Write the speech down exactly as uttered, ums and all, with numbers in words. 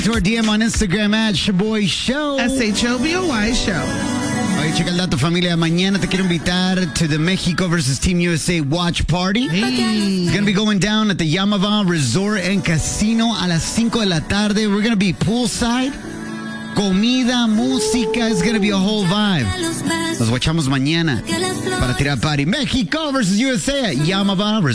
To our D M on Instagram at Shaboy Show. S H O B O Y Show. Oye, checa el dato, familia. Mañana te quiero invitar to the Mexico versus Team U S A watch party. Hey. It's going to be going down at the Yamava Resort and Casino a las cinco de la tarde. We're going to be poolside. Comida, música. It's going to be a whole vibe. Nos guachamos mañana para tirar party. Mexico versus U S A at Yamava Resort.